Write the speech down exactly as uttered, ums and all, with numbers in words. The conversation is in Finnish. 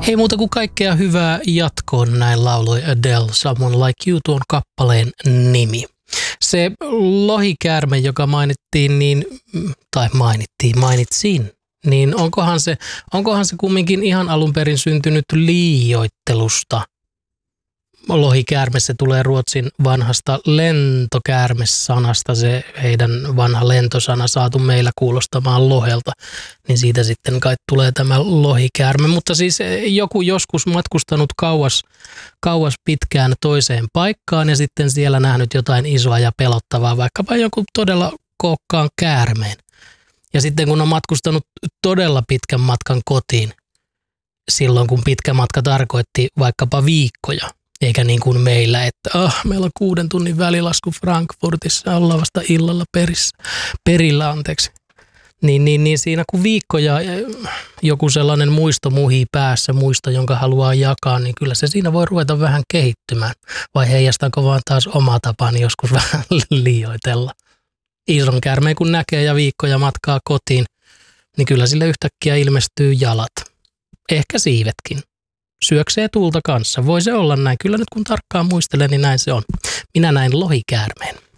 Ei muuta kuin kaikkea hyvää jatkoon, näin lauloi Adele, Someone Like You, tuon kappaleen nimi. Se lohikäärme, joka mainittiin, niin, tai mainittiin, mainitsin, niin onkohan se, onkohan se kumminkin ihan alun perin syntynyt liioittelusta? Lohikäärme, se tulee ruotsin vanhasta lentokäärme-sanasta, se heidän vanha lentosana saatu meillä kuulostamaan lohelta, niin siitä sitten kai tulee tämä lohikäärme. Mutta siis joku joskus matkustanut kauas, kauas pitkään toiseen paikkaan ja sitten siellä nähnyt jotain isoa ja pelottavaa, vaikkapa joku todella kookkaan käärmeen. Ja sitten kun on matkustanut todella pitkän matkan kotiin, silloin kun pitkä matka tarkoitti vaikkapa viikkoja, eikä niin kuin meillä, että oh, meillä on kuuden tunnin välilasku Frankfurtissa, ollaan vasta illalla perissä, perillä, anteeksi. Niin, niin, niin siinä kun viikkoja joku sellainen muisto muhii päässä, muisto, jonka haluaa jakaa, niin kyllä se siinä voi ruveta vähän kehittymään. Vai heijastaako vaan taas oma tapani joskus vähän liioitella. Ison käärmeen kun näkee ja viikkoja matkaa kotiin, niin kyllä sille yhtäkkiä ilmestyy jalat. Ehkä siivetkin. Syöksee tuulta kanssa. Voi se olla näin. Kyllä nyt kun tarkkaan muistelen, niin näin se on. Minä näin lohikäärmeen.